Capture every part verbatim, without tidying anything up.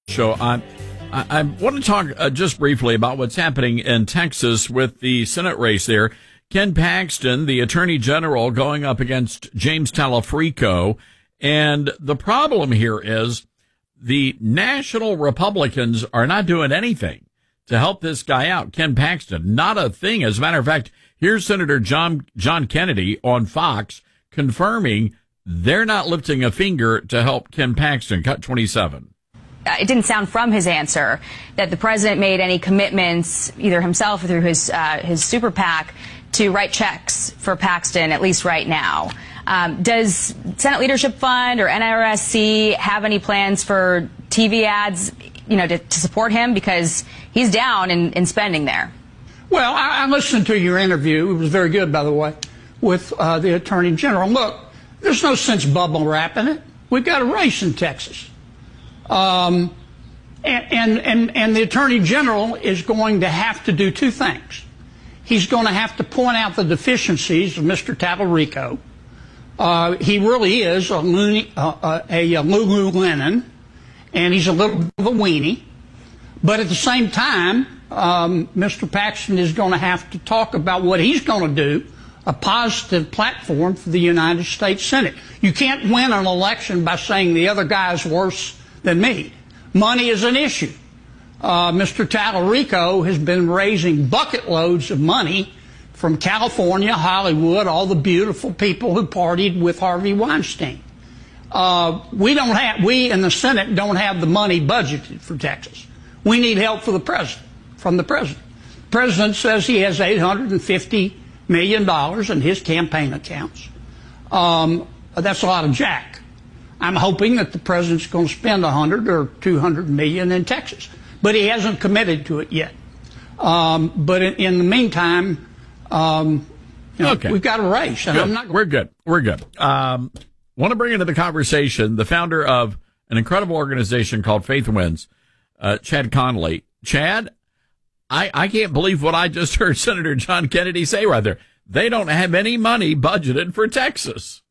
Show. I, I, I want to talk uh, just briefly about what's happening in Texas with the Senate race there. Ken Paxton, the Attorney General, going up against James Talafrico. And the problem here is the national Republicans are not doing anything to help this guy out, Ken Paxton. Not a thing. As a matter of fact, here's Senator John, John Kennedy on Fox confirming they're not lifting a finger to help Ken Paxton. Cut twenty-seven. It didn't sound from his answer that the president made any commitments, either himself or through his uh, his super PAC, to write checks for Paxton, at least right now. Um, does Senate Leadership Fund or N R S C have any plans for T V ads, you know, to, to support him? Because he's down in, in spending there. Well, I, I listened to your interview. It was very good, by the way, with uh, the Attorney General. Look, there's no sense bubble wrapping it. We've got a race in Texas. Um, and, and, and, and the Attorney General is going to have to do two things. He's going to have to point out the deficiencies of Mister Talarico. Uh, he really is a, loony, uh, a, a Lululemon, and he's a little bit of a weenie. But at the same time, um, Mister Paxton is going to have to talk about what he's going to do, a positive platform for the United States Senate. You can't win an election by saying the other guy's worse than me. Money is an issue. Uh, Mister Talarico has been raising bucket loads of money from California, Hollywood, all the beautiful people who partied with Harvey Weinstein. Uh, we don't have, we in the Senate don't have the money budgeted for Texas. We need help for the president, from the president. The president says he has eight hundred fifty million dollars in his campaign accounts. Um, that's a lot of jack. I'm hoping that the president's going to spend one hundred or two hundred million in Texas, but he hasn't committed to it yet. Um, but in, in the meantime, um, you know, okay. we've got a race, and good. I'm not. We're good. We're good. Um, want to bring into the conversation the founder of an incredible organization called Faith Wins, uh, Chad Connolly. Chad, I I can't believe what I just heard Senator John Kennedy say right there. They don't have any money budgeted for Texas.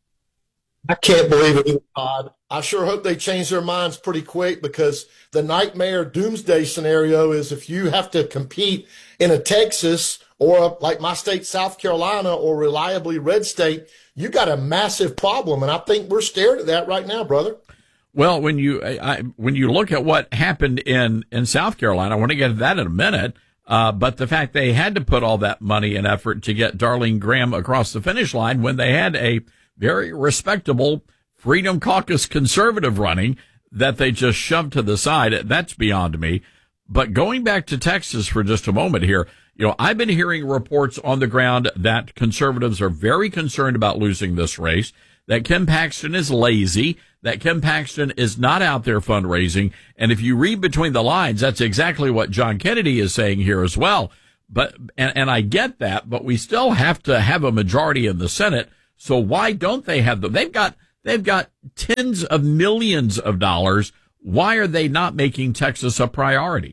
I can't believe it either, Todd. I sure hope they change their minds pretty quick, because the nightmare doomsday scenario is if you have to compete in a Texas or like my state, South Carolina, or reliably red state, you got a massive problem. And I think we're staring at that right now, brother. Well, when you I, when you look at what happened in, in South Carolina, I want to get to that in a minute. Uh, but the fact they had to put all that money and effort to get Darlene Graham across the finish line when they had a very respectable Freedom Caucus conservative running that they just shoved to the side. That's beyond me. But going back to Texas for just a moment here, you know, I've been hearing reports on the ground that conservatives are very concerned about losing this race, that Ken Paxton is lazy, that Ken Paxton is not out there fundraising. And if you read between the lines, that's exactly what John Kennedy is saying here as well. But, and, and I get that, but we still have to have a majority in the Senate. So why don't they have them? They've got, they've got tens of millions of dollars. Why are they not making Texas a priority?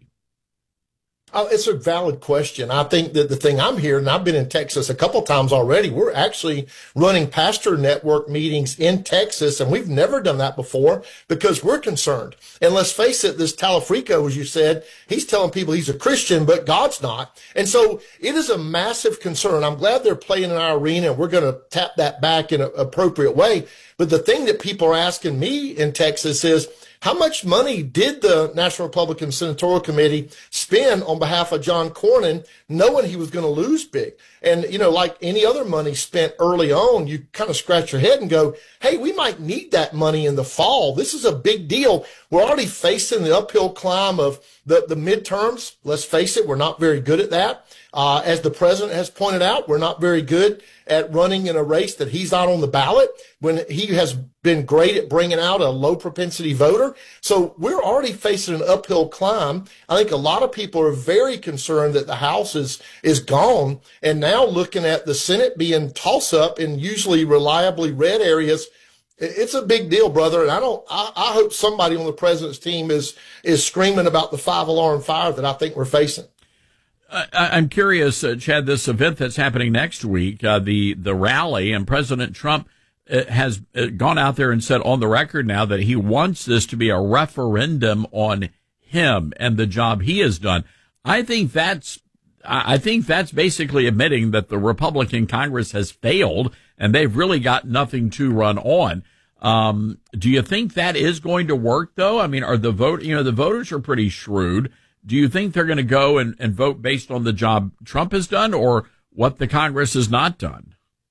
Oh, it's a valid question. I think that the thing I'm hearing, and I've been in Texas a couple times already, we're actually running pastor network meetings in Texas, and we've never done that before because we're concerned. And let's face it, this Talafrico, as you said, he's telling people he's a Christian, but God's not. And so it is a massive concern. I'm glad they're playing in our arena, and we're going to tap that back in an appropriate way. But the thing that people are asking me in Texas is, how much money did the National Republican Senatorial Committee spend on behalf of John Cornyn, knowing he was going to lose big? And, you know, like any other money spent early on, you kind of scratch your head and go, hey, we might need that money in the fall. This is a big deal. We're already facing the uphill climb of the, the midterms. Let's face it, we're not very good at that. Uh, as the president has pointed out, we're not very good at running in a race that he's not on the ballot, when he has been great at bringing out a low propensity voter. So we're already facing an uphill climb. I think a lot of people are very concerned that the House is, is gone, and now looking at the Senate being toss up in usually reliably red areas. It's a big deal, brother. And I don't, I, I hope somebody on the president's team is, is screaming about the five alarm fire that I think we're facing. I, I'm curious, uh, Chad, this event that's happening next week, uh, the, the rally, and President Trump uh, has uh, gone out there and said on the record now that he wants this to be a referendum on him and the job he has done. I think that's, I think that's basically admitting that the Republican Congress has failed and they've really got nothing to run on. Um, do you think that is going to work though? I mean, are the vote, you know, the voters are pretty shrewd. Do you think they're going to go and, and vote based on the job Trump has done or what the Congress has not done?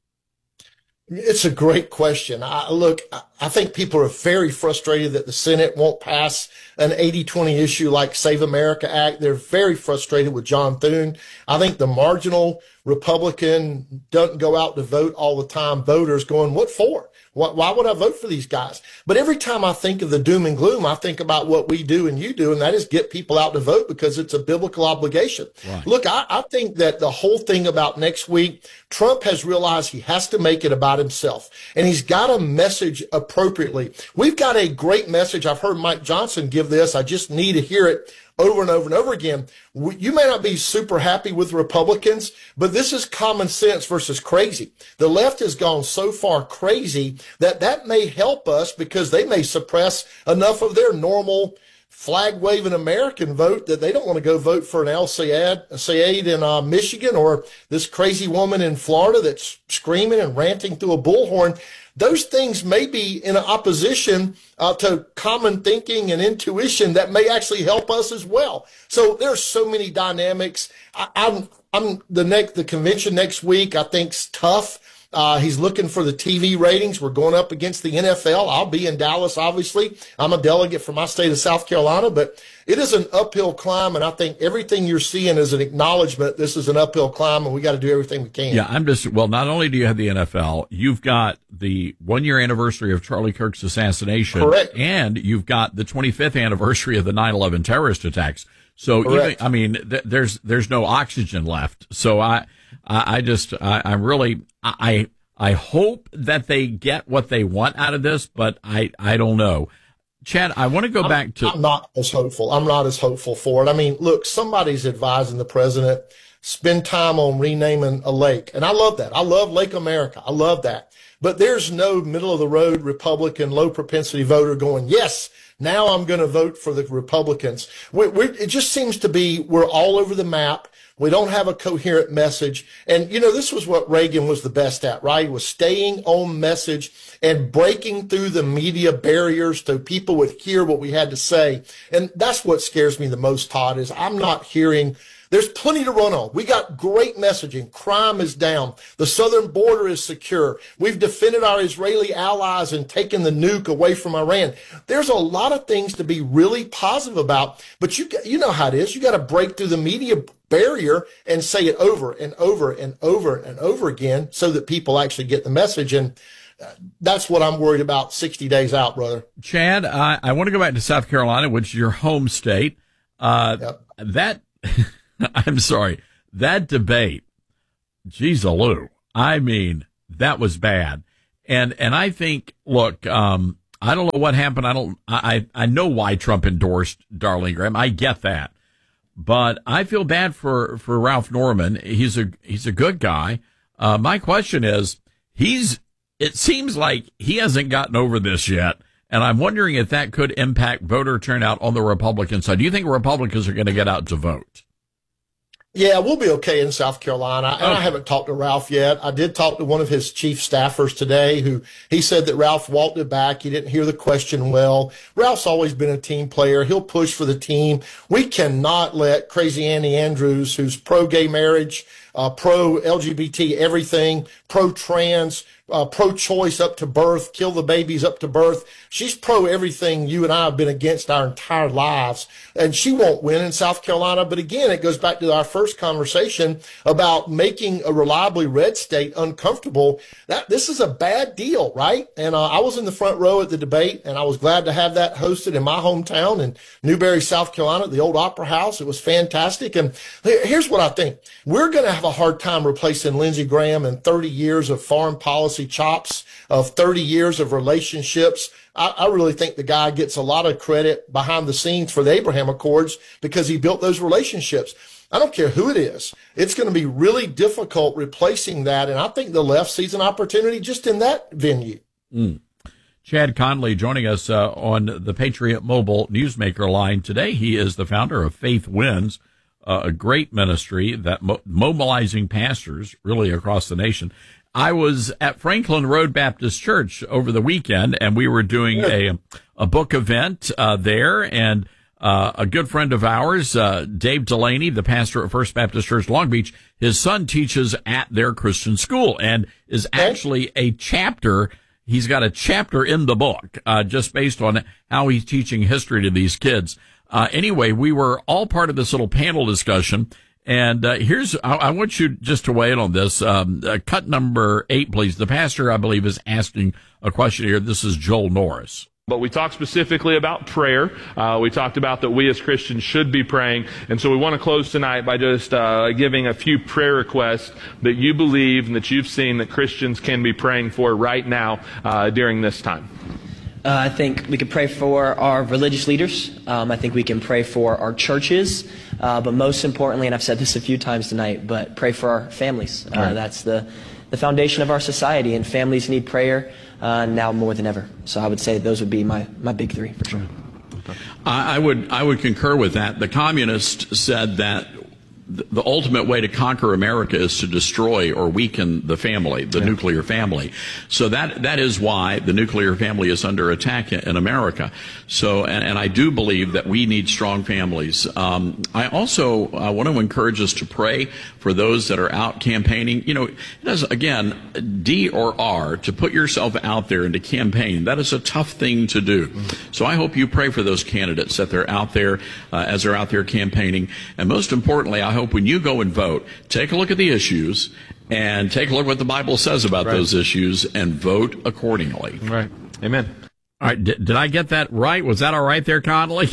It's a great question. I, look, I think people are very frustrated that the Senate won't pass an eighty twenty issue like Save America Act. They're very frustrated with John Thune. I think the marginal Republican doesn't go out to vote all the time. Voters going, what for? Why would I vote for these guys? But every time I think of the doom and gloom, I think about what we do and you do, and that is get people out to vote because it's a biblical obligation. Right. Look, I, I think that the whole thing about next week, Trump has realized he has to make it about himself, and he's got a message appropriately. We've got a great message. I've heard Mike Johnson give this. I just need to hear it over and over and over again. You may not be super happy with Republicans, but this is common sense versus crazy. The left has gone so far crazy that that may help us because they may suppress enough of their normal flag-waving American vote that they don't want to go vote for an El Sayed in uh, Michigan or this crazy woman in Florida that's screaming and ranting through a bullhorn. Those things may be in opposition uh, to common thinking and intuition that may actually help us as well. So there's so many dynamics. I, I'm, I'm the next, the convention next week, I think's tough. Uh, he's looking for the T V ratings. We're going up against the N F L. I'll be in Dallas, obviously. I'm a delegate from my state of South Carolina, but it is an uphill climb, and I think everything you're seeing is an acknowledgement this is an uphill climb, and we got to do everything we can. Yeah, I'm just, well, not only do you have the N F L, you've got the one-year anniversary of Charlie Kirk's assassination. Correct. And you've got the twenty-fifth anniversary of the nine eleven terrorist attacks. So, even, I mean, th- there's there's no oxygen left. So I I, I just I, I'm really I I hope that they get what they want out of this, but I I don't know. Chad, I want to go I'm, back to. I'm not as hopeful. I'm not as hopeful for it. I mean, look, somebody's advising the president spend time on renaming a lake, and I love that. I love Lake America. I love that. But there's no middle of the road Republican low propensity voter going, yes, now I'm going to vote for the Republicans. We're, we're, it just seems to be we're all over the map. We don't have a coherent message. And, you know, this was what Reagan was the best at, right? He was staying on message and breaking through the media barriers so people would hear what we had to say. And that's what scares me the most, Todd, is I'm not hearing. There's plenty to run on. We got great messaging. Crime is down. The southern border is secure. We've defended our Israeli allies and taken the nuke away from Iran. There's a lot of things to be really positive about, but you you know how it is. You got to break through the media barrier and say it over and over and over and over again so that people actually get the message. And that's what I'm worried about sixty days out, brother. Chad, I, I want to go back to South Carolina, which is your home state. Uh, yep. That... I'm sorry, that debate, geez, Lou, I mean, that was bad. And, and I think, look, um, I don't know what happened. I don't, I, I know why Trump endorsed Darlene Graham. I get that, but I feel bad for, for Ralph Norman. He's a, he's a good guy. Uh, my question is, he's, it seems like he hasn't gotten over this yet. And I'm wondering if that could impact voter turnout on the Republican side. Do you think Republicans are going to get out to vote? Yeah, we'll be okay in South Carolina. And okay. I haven't talked to Ralph yet. I did talk to one of his chief staffers today who he said that Ralph walked it back. He didn't hear the question well. Ralph's always been a team player. He'll push for the team. We cannot let crazy Annie Andrews, who's pro-gay marriage, uh, pro-L G B T everything, pro-trans, Uh, pro-choice up to birth, kill the babies up to birth. She's pro everything you and I have been against our entire lives, and she won't win in South Carolina. But again, it goes back to our first conversation about making a reliably red state uncomfortable. That this is a bad deal, right? And uh, I was in the front row at the debate, and I was glad to have that hosted in my hometown in Newberry, South Carolina, at the old Opera House. It was fantastic. And here's what I think. We're going to have a hard time replacing Lindsey Graham in thirty years of foreign policy chops, of thirty years of relationships. I, I really think the guy gets a lot of credit behind the scenes for the Abraham Accords because he built those relationships. I don't care who it is. It's going to be really difficult replacing that. And I think the left sees an opportunity just in that venue. Mm. Chad Conley joining us uh, on the Patriot Mobile Newsmaker line today. He is the founder of Faith Wins, uh, a great ministry that mo- mobilizing pastors really across the nation. I was at Franklin Road Baptist Church over the weekend, and we were doing a a book event uh, there, and uh, a good friend of ours, uh, Dave Delaney, the pastor at First Baptist Church Long Beach, his son teaches at their Christian school and is actually a chapter. He's got a chapter in the book, uh, just based on how he's teaching history to these kids. Uh, anyway, we were all part of this little panel discussion. And, uh, here's, I, I want you just to weigh in on this. Um, uh, cut number eight, please. The pastor, I believe, is asking a question here. This is Joel Norris. But we talked specifically about prayer. Uh, we talked about that we as Christians should be praying. And so we want to close tonight by just uh, giving a few prayer requests that you believe and that you've seen that Christians can be praying for right now uh, during this time. Uh, I think we could pray for our religious leaders. Um, I think we can pray for our churches. Uh, but most importantly, and I've said this a few times tonight, but pray for our families. Uh, right. That's the, the foundation of our society, and families need prayer uh, now more than ever. So I would say those would be my, my big three for sure. I would I would concur with that. The communists said that the ultimate way to conquer America is to destroy or weaken the family, the yeah. nuclear family. So that that is why the nuclear family is under attack in America. So, and, and I do believe that we need strong families. Um, I also uh, want to encourage us to pray for those that are out campaigning. You know, it is, again, D or R, to put yourself out there and to campaign, that is a tough thing to do. So I hope you pray for those candidates that they're out there, uh, as they're out there campaigning. And most importantly, I hope when you go and vote, take a look at the issues and take a look at what the Bible says about right. those issues and vote accordingly. Right. Amen. All right. Did, did I get that right? Was that all right there, Conley?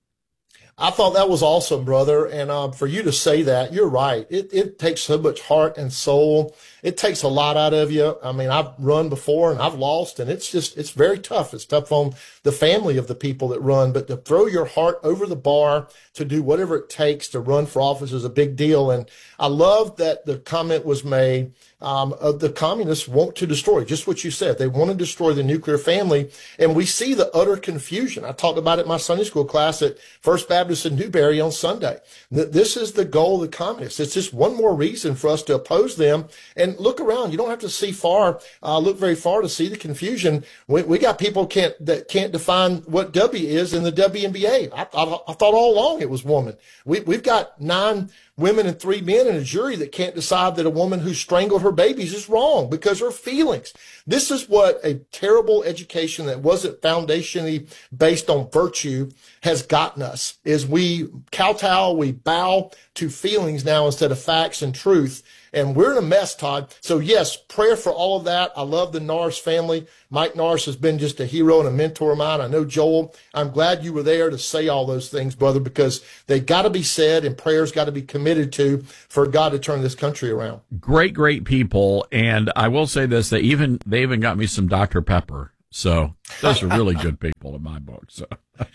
I thought that was awesome, brother. And um, for you to say that, you're right. It, it takes so much heart and soul. It takes a lot out of you. I mean, I've run before and I've lost, and it's just, it's very tough. It's tough on the family of the people that run, but to throw your heart over the bar to do whatever it takes to run for office is a big deal. And I love that the comment was made um, of the communists want to destroy, just what you said. They want to destroy the nuclear family. And we see the utter confusion. I talked about it in my Sunday school class at First Baptist in Newberry on Sunday. This is the goal of the communists. It's just one more reason for us to oppose them. And look around. You don't have to see far, uh, look very far to see the confusion. We, we got people can't, that can't define what W is in the W N B A. I, I, I thought all along it was woman. We, we've got nine women and three men in a jury that can't decide that a woman who strangled her babies is wrong because her feelings. This is what a terrible education that wasn't foundationally based on virtue has gotten us, is we kowtow, we bow to feelings now instead of facts and truth. And we're in a mess, Todd. So, yes, prayer for all of that. I love the Norris family. Mike Norris has been just a hero and a mentor of mine. I know, Joel, I'm glad you were there to say all those things, brother, because they got to be said and prayers got to be committed to for God to turn this country around. Great, great people. And I will say this, they even, they even got me some Doctor Pepper. So those are really good people in my book. So.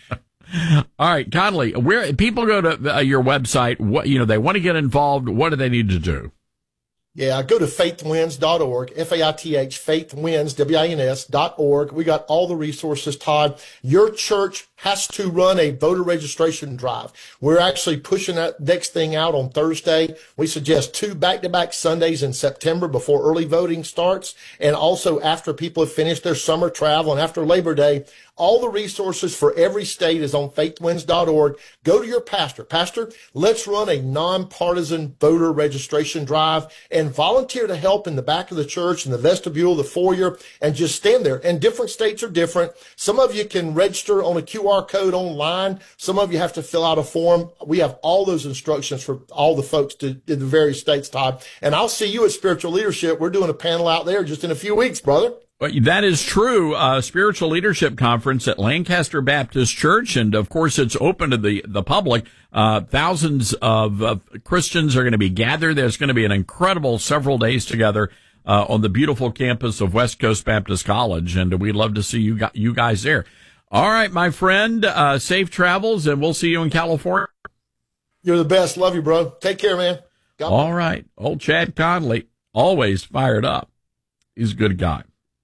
All right, Conley, where people go to uh, your website, what, you know, they want to get involved. What do they need to do? Yeah, go to faith wins dot org, F A I T H, faithwins, W I N S dot org. We got all the resources, Todd. Your church has to run a voter registration drive. We're actually pushing that next thing out on Thursday. We suggest two back-to-back Sundays in September before early voting starts, and also after people have finished their summer travel and after Labor Day. All the resources for every state is on faith wins dot org. Go to your pastor. Pastor, let's run a nonpartisan voter registration drive and volunteer to help in the back of the church, in the vestibule, the foyer, and just stand there. And different states are different. Some of you can register on a Q R code online. Some of you have to fill out a form. We have all those instructions for all the folks to, in the various states, Todd. And I'll see you at Spiritual Leadership. We're doing a panel out there just in a few weeks, brother. That is true. Uh, Spiritual Leadership Conference at Lancaster Baptist Church. And of course, it's open to the, the public. Uh, thousands of, of Christians are going to be gathered. There's going to be an incredible several days together, uh, on the beautiful campus of West Coast Baptist College. And we'd love to see you, you guys there. All right, my friend, uh, safe travels, and we'll see you in California. You're the best. Love you, bro. Take care, man. God All bless. Right. Old Chad Conley, always fired up. He's a good guy.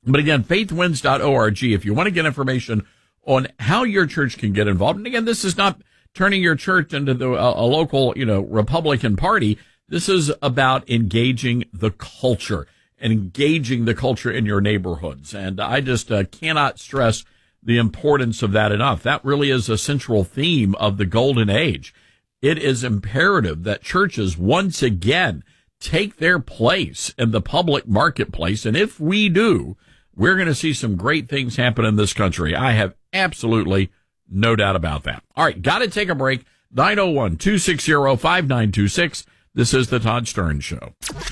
But again, faith winds dot org, if you want to get information on how your church can get involved. And again, this is not turning your church into the, a, a local, you know, Republican Party. This is about engaging the culture and engaging the culture in your neighborhoods. And I just uh, cannot stress the importance of that enough. That really is a central theme of the golden age. It is imperative that churches once again take their place in the public marketplace. And if we do, we're going to see some great things happen in this country. I have absolutely no doubt about that. All right, got to take a break. nine oh one, two six zero, five nine two six. This is the Todd Stern Show.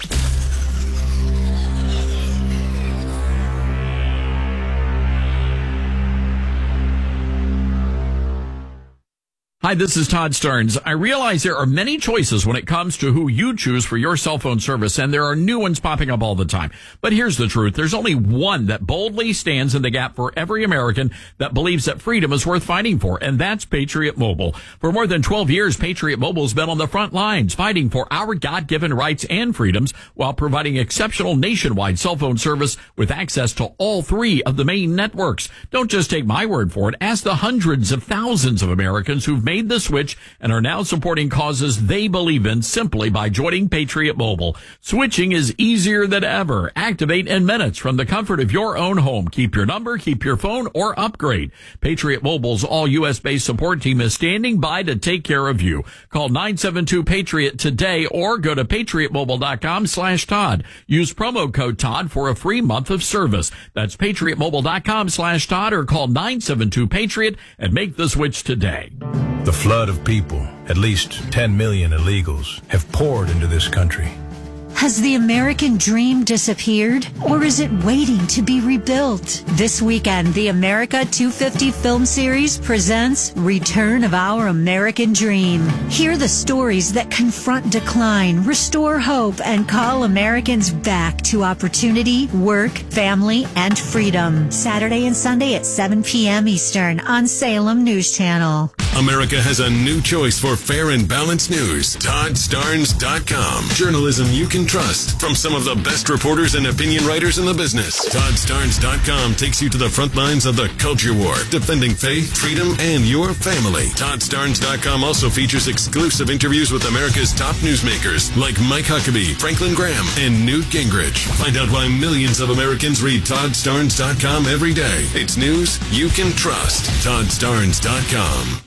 Hi, this is Todd Stearns. I realize there are many choices when it comes to who you choose for your cell phone service, and there are new ones popping up all the time. But here's the truth. There's only one that boldly stands in the gap for every American that believes that freedom is worth fighting for, and that's Patriot Mobile. For more than twelve years, Patriot Mobile has been on the front lines fighting for our God-given rights and freedoms while providing exceptional nationwide cell phone service with access to all three of the main networks. Don't just take my word for it. Ask the hundreds of thousands of Americans who've made the switch and are now supporting causes they believe in simply by joining Patriot Mobile. Switching is easier than ever. Activate in minutes from the comfort of your own home. Keep your number, keep your phone, or upgrade. Patriot Mobile's all U S based support team is standing by to take care of you. Call nine seven two Patriot today or go to patriot mobile dot com slash Todd. Use promo code Todd for a free month of service. That's patriot mobile dot com slash Todd or call nine seven two Patriot and make the switch today. The flood of people, at least ten million illegals, have poured into this country. Has the American dream disappeared, or is it waiting to be rebuilt? This weekend, the America two fifty film series presents Return of Our American Dream. Hear the stories that confront decline, restore hope, and call Americans back to opportunity, work, family, and freedom. Saturday and Sunday at seven p.m. Eastern on Salem News Channel. America has a new choice for fair and balanced news. Todd Starnes dot com. Journalism you can trust from some of the best reporters and opinion writers in the business. Todd Starnes dot com takes you to the front lines of the culture war, defending faith, freedom, and your family. Todd Starnes dot com also features exclusive interviews with America's top newsmakers like Mike Huckabee, Franklin Graham, and Newt Gingrich. Find out why millions of Americans read Todd Starnes dot com every day. It's news you can trust. Todd Starnes dot com.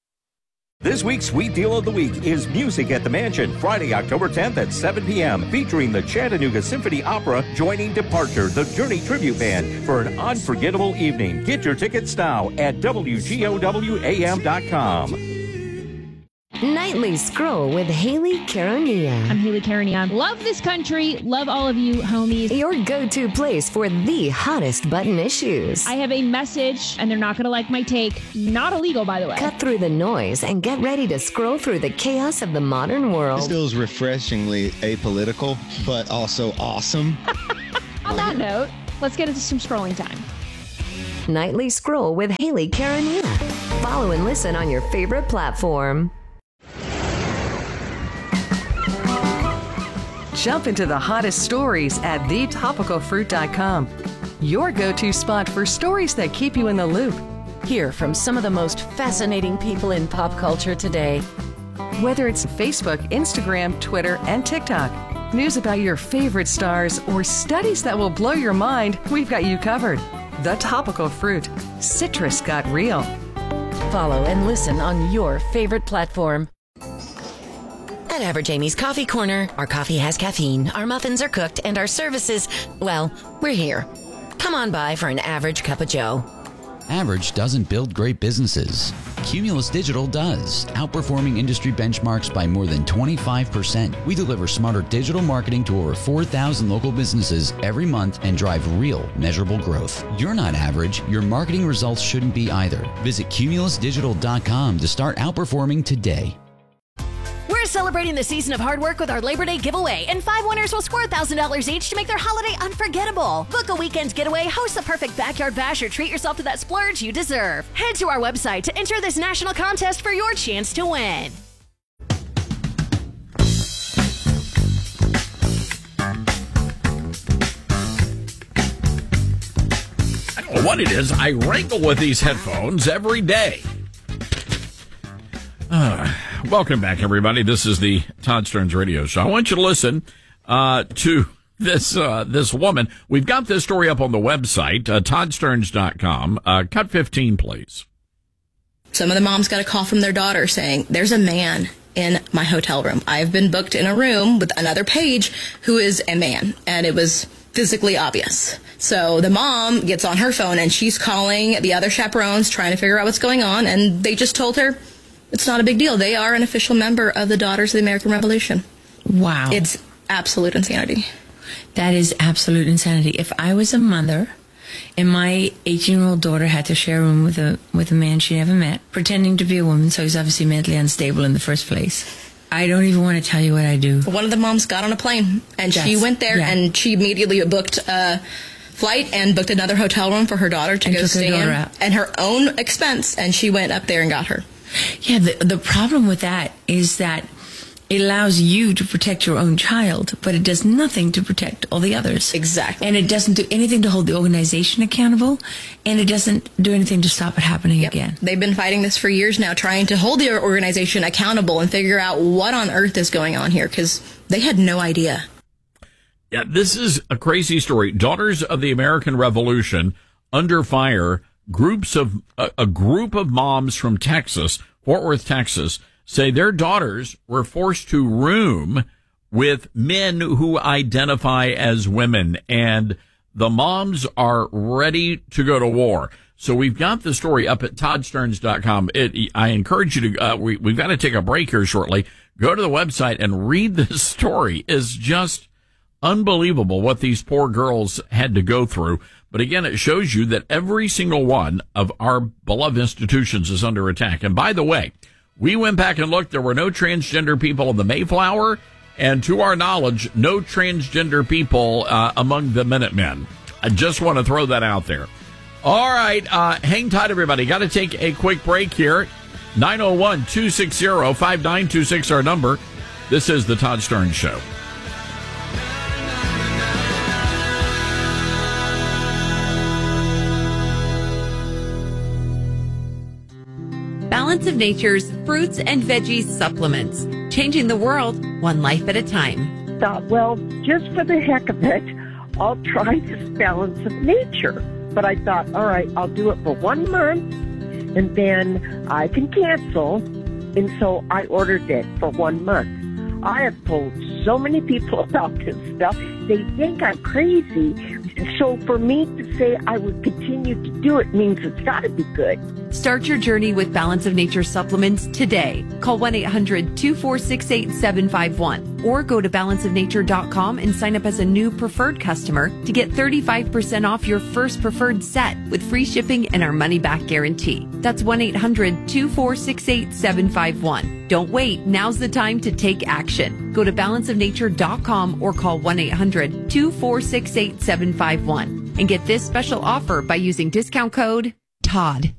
This week's Sweet Deal of the Week is Music at the Mansion, Friday, October tenth at seven p.m., featuring the Chattanooga Symphony Opera joining Departure, the Journey Tribute Band, for an unforgettable evening. Get your tickets now at W G O W A M dot com. Nightly Scroll with Haley Caronia. I'm Haley Caronia. Love this country. Love all of you, homies. Your go-to place for the hottest button issues. I have a message, and they're not going to like my take. Not illegal, by the way. Cut through the noise and get ready to scroll through the chaos of the modern world. This feels refreshingly apolitical, but also awesome. On that note, let's get into some scrolling time. Nightly Scroll with Haley Caronia. Follow and listen on your favorite platform. Jump into the hottest stories at the topical fruit dot com. Your go-to spot for stories that keep you in the loop. Hear from some of the most fascinating people in pop culture today. Whether it's Facebook, Instagram, Twitter, and TikTok, news about your favorite stars, or studies that will blow your mind, we've got you covered. The Topical Fruit. Citrus got real. Follow and listen on your favorite platform. At Average Amy's Coffee Corner, our coffee has caffeine, our muffins are cooked, and our services, well, we're here. Come on by for an average cup of joe. Average doesn't build great businesses. Cumulus Digital does, outperforming industry benchmarks by more than twenty-five percent. We deliver smarter digital marketing to over four thousand local businesses every month and drive real, measurable growth. You're not average. Your marketing results shouldn't be either. Visit cumulus digital dot com to start outperforming today. We're celebrating the season of hard work with our Labor Day giveaway, and five winners will score one thousand dollars each to make their holiday unforgettable. Book a weekend getaway, host the perfect backyard bash, or treat yourself to that splurge you deserve. Head to our website to enter this national contest for your chance to win. what it is, I wrangle with these headphones every day. Uh, welcome back, everybody. This is the Todd Stearns Radio Show. I want you to listen uh, to this uh, this woman. We've got this story up on the website, uh, todd stearns dot com. Uh, cut fifteen, please. Some of the moms got a call from their daughter saying, there's a man in my hotel room. I've been booked in a room with another page who is a man, and it was physically obvious. So the mom gets on her phone and she's calling the other chaperones trying to figure out what's going on, and they just told her it's not a big deal. They are an official member of the Daughters of the American Revolution. Wow. It's absolute insanity. That is absolute insanity. If I was a mother and my eighteen-year-old daughter had to share a room with a with a man she never met, pretending to be a woman, so he's obviously mentally unstable in the first place, I don't even want to tell you what I do. One of the moms got on a plane, and That's, she went there, yeah. and she immediately booked a flight and booked another hotel room for her daughter to And go took her stay daughter in, out. and her own expense, and she went up there and got her. Yeah, the, the problem with that is that it allows you to protect your own child, but it does nothing to protect all the others. Exactly. And it doesn't do anything to hold the organization accountable, and it doesn't do anything to stop it happening Yep. again. They've been fighting this for years now, trying to hold the organization accountable and figure out what on earth is going on here, because they had no idea. Yeah, this is a crazy story. Daughters of the American Revolution under fire. Groups of a, a group of moms from Texas, Fort Worth, Texas, say their daughters were forced to room with men who identify as women, and the moms are ready to go to war. So we've got the story up at todd stearns dot com. It, I encourage you to, uh, we, we've got to take a break here shortly. Go to the website and read this story. It's just unbelievable what these poor girls had to go through. But again, it shows you that every single one of our beloved institutions is under attack. And by the way, we went back and looked. There were no transgender people in the Mayflower, and to our knowledge, no transgender people uh, among the Minutemen. I just want to throw that out there. All right, uh, hang tight, everybody. Got to take a quick break here. nine oh one, two six zero, five nine two six, our number. This is the Todd Stearns Show. Balance of Nature's fruits and veggies supplements, changing the world one life at a time. Thought, well, just for the heck of it, I'll try this Balance of Nature. But I thought, all right, I'll do it for one month, and then I can cancel. And so I ordered it for one month. I have told so many people about this stuff. They think I'm crazy. So for me to say I would continue to do it means it's got to be good. Start your journey with Balance of Nature supplements today. Call one eight hundred, two four six, eight seven five one or go to balance of nature dot com and sign up as a new preferred customer to get thirty-five percent off your first preferred set with free shipping and our money-back guarantee. That's one eight hundred, two four six, eight seven five one. Don't wait. Now's the time to take action. Go to balance of nature dot com or call one eight hundred, two four six, eight seven five one and get this special offer by using discount code Todd.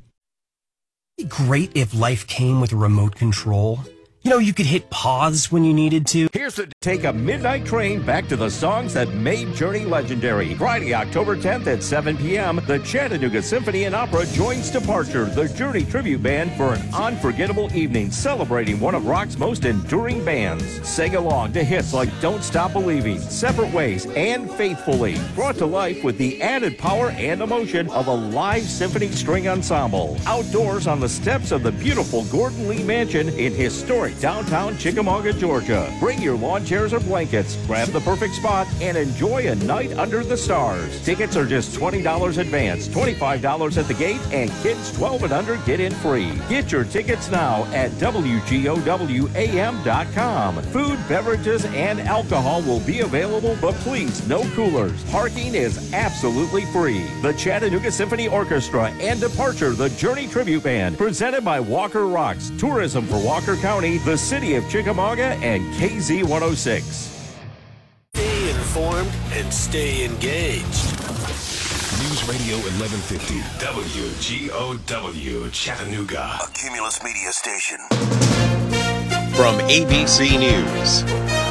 It'd be great if life came with a remote control. You know, you could hit pause when you needed to. Here's to take a midnight train back to the songs that made Journey legendary. Friday, October tenth at seven p.m., the Chattanooga Symphony and Opera joins Departure, the Journey tribute band, for an unforgettable evening celebrating one of rock's most enduring bands. Sing along to hits like Don't Stop Believing, Separate Ways, and Faithfully, brought to life with the added power and emotion of a live symphony string ensemble. Outdoors on the steps of the beautiful Gordon Lee Mansion in historic downtown Chickamauga, Georgia. Bring your lawn chairs or blankets, grab the perfect spot, and enjoy a night under the stars. Tickets are just twenty dollars advance, twenty-five dollars at the gate, and kids twelve and under get in free. Get your tickets now at W G O W A M dot com. Food, beverages, and alcohol will be available, but please, no coolers. Parking is absolutely free. The Chattanooga Symphony Orchestra and Departure, the Journey Tribute Band, presented by Walker Rocks, Tourism for Walker County, the City of Chickamauga, and K Z one oh six. Stay informed and stay engaged. News Radio eleven fifty, W G O W, Chattanooga. A Cumulus Media Station. From A B C News,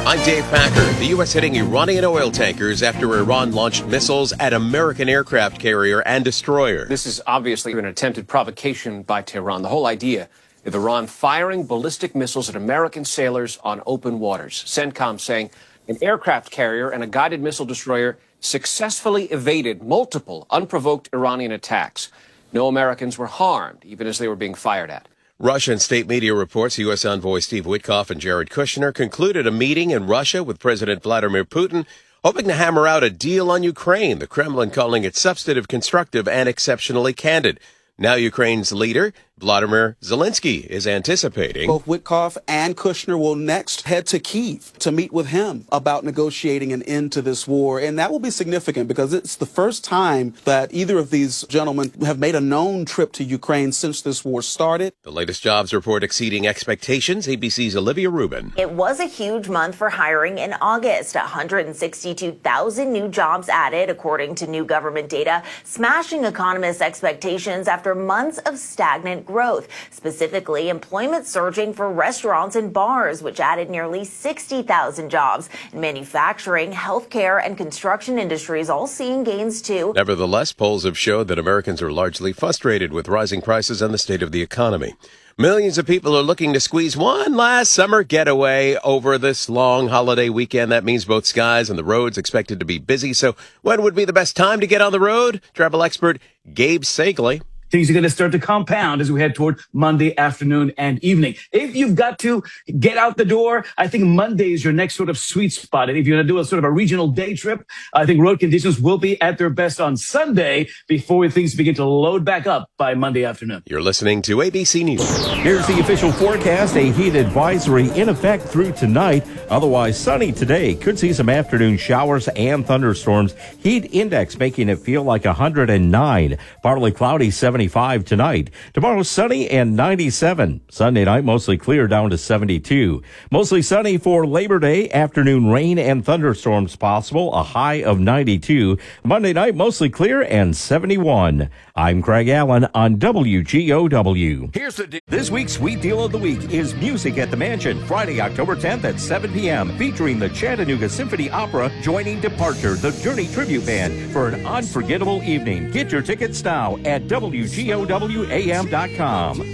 I'm Dave Packer. The U S hitting Iranian oil tankers after Iran launched missiles at American aircraft carrier and destroyer. This is obviously an attempted provocation by Tehran. The whole idea of Iran firing ballistic missiles at American sailors on open waters. CENTCOM saying an aircraft carrier and a guided missile destroyer successfully evaded multiple unprovoked Iranian attacks. No Americans were harmed, even as they were being fired at. Russian state media reports U S envoy Steve Witkoff and Jared Kushner concluded a meeting in Russia with President Vladimir Putin, hoping to hammer out a deal on Ukraine, the Kremlin calling it substantive, constructive, and exceptionally candid. Now Ukraine's leader, Vladimir Zelensky, is anticipating. Both Witkoff and Kushner will next head to Kyiv to meet with him about negotiating an end to this war. And that will be significant because it's the first time that either of these gentlemen have made a known trip to Ukraine since this war started. The latest jobs report exceeding expectations. A B C's Olivia Rubin. It was a huge month for hiring in August. one hundred sixty-two thousand new jobs added, according to new government data, smashing economists' expectations after months of stagnant growth. Specifically, employment surging for restaurants and bars, which added nearly sixty thousand jobs. Manufacturing, healthcare, and construction industries all seeing gains too. Nevertheless, polls have showed that Americans are largely frustrated with rising prices and the state of the economy. Millions of people are looking to squeeze one last summer getaway over this long holiday weekend. That means both skies and the roads expected to be busy. So when would be the best time to get on the road? Travel expert Gabe Sagley. Things are going to start to compound as we head toward Monday afternoon and evening. If you've got to get out the door, I think Monday is your next sort of sweet spot. And if you're going to do a sort of a regional day trip, I think road conditions will be at their best on Sunday before things begin to load back up by Monday afternoon. You're listening to A B C News. Here's the official forecast. A heat advisory in effect through tonight. Otherwise sunny today. Could see some afternoon showers and thunderstorms. Heat index making it feel like one hundred nine. Partly cloudy, seventy-five tonight. Tomorrow sunny and ninety-seven. Sunday night mostly clear down to seventy-two. Mostly sunny for Labor Day. Afternoon rain and thunderstorms possible. A high of ninety-two. Monday night mostly clear and seventy-one. I'm Craig Allen on W G O W. Here's the de- This week's Sweet Deal of the Week is Music at the Mansion, Friday, October tenth at seven p.m., featuring the Chattanooga Symphony Opera joining Departure, the Journey Tribute Band, for an unforgettable evening. Get your tickets now at W G O W A M dot com.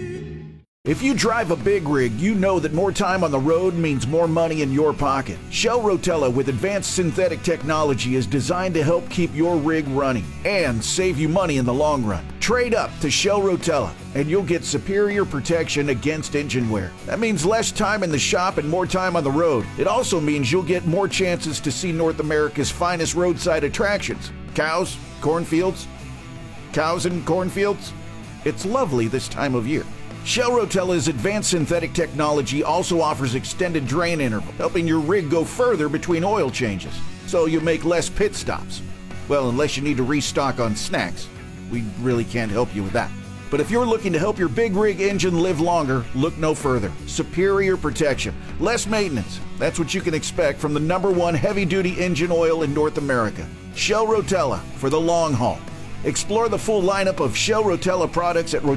If you drive a big rig, you know that more time on the road means more money in your pocket. Shell Rotella with advanced synthetic technology is designed to help keep your rig running and save you money in the long run. Trade up to Shell Rotella and you'll get superior protection against engine wear. That means less time in the shop and more time on the road. It also means you'll get more chances to see North America's finest roadside attractions. Cows, cornfields, cows and cornfields. It's lovely this time of year. Shell Rotella's advanced synthetic technology also offers extended drain interval, helping your rig go further between oil changes, so you make less pit stops. Well, unless you need to restock on snacks. We really can't help you with that. But if you're looking to help your big rig engine live longer, look no further. Superior protection, less maintenance. That's what you can expect from the number one heavy-duty engine oil in North America. Shell Rotella for the long haul. Explore the full lineup of Shell Rotella products at Rotella.